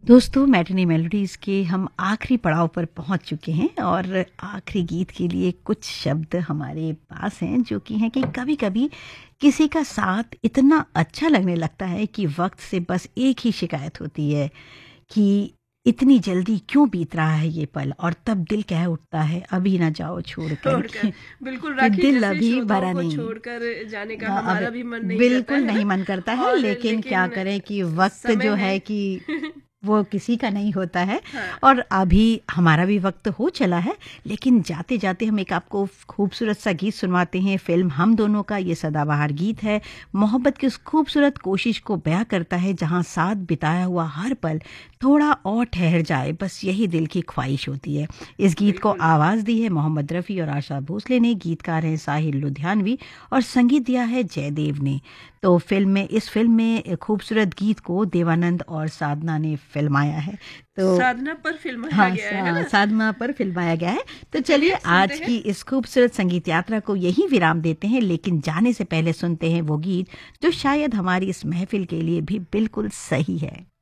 दोस्तों, matinee melodies के हम आखिरी पड़ाव पर पहुंच चुके हैं और आखिरी गीत के लिए कुछ शब्द हमारे पास हैं जो कि हैं कि कभी-कभी किसी का साथ इतना अच्छा लगने लगता है कि वक्त से बस एक ही शिकायत होती है कि इतनी जल्दी क्यों बीत रहा है ये पल, और तब दिल कह उठता है अभी ना जाओ छोड़कर छोड़कर बिल्कुल कि राखी, दिल जैसे अभी श्रोताओं भरा को नहीं। छोड़कर जाने का अब हमारा भी मन नहीं करता बिल्कुल है नहीं ना। मन करता है, और लेकिन क्या लेकिन करें कि वक्त समय जो है। है कि वो किसी का नहीं होता है। हाँ। और अभी हमारा भी वक्त हो चला है, लेकिन जाते जाते हम एक आपको खूबसूरत सा गीत सुनवाते हैं। फिल्म हम दोनों का ये सदाबहार गीत है, मोहब्बत की उस खूबसूरत कोशिश को बयां करता है जहां साथ बिताया हुआ हर पल थोड़ा और ठहर जाए, बस यही दिल की ख्वाहिश होती है। इस गीत को बिल्कुल। आवाज दी है मोहम्मद रफ़ी और आशा भोसले ने, गीतकार हैं साहिर लुधियानवी और संगीत दिया है जयदेव ने। तो इस फिल्म में खूबसूरत गीत को देवानंद और साधना ने फिल्माया है। तो साधना पर फिल्माया हाँ, गया है ना। साधना पर फिल्माया गया है। तो तो चलिए चलिए सुनते आज हैं। की इस खूबसूरत संगीत यात्रा को यही विराम देते हैं, लेकिन जाने से पहले सुनते हैं वो गीत जो शायद हमारी इस महफिल के लिए भी बिल्कुल सही है।